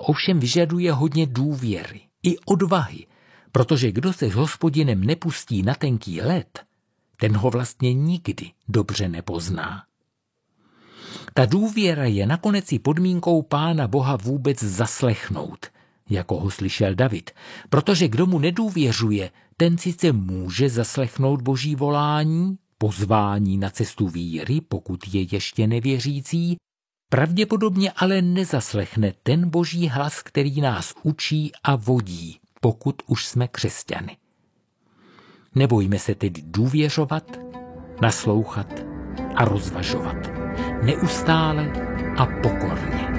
ovšem vyžaduje hodně důvěry i odvahy, protože kdo se s Hospodinem nepustí na tenký led, ten ho vlastně nikdy dobře nepozná. Ta důvěra je nakonec i podmínkou Pána Boha vůbec zaslechnout, jako ho slyšel David, protože kdo mu nedůvěřuje, ten sice může zaslechnout Boží volání, pozvání na cestu víry, pokud je ještě nevěřící, pravděpodobně ale nezaslechne ten Boží hlas, který nás učí a vodí, pokud už jsme křesťany. Nebojme se tedy důvěřovat, naslouchat a rozvažovat. Neustále a pokorně.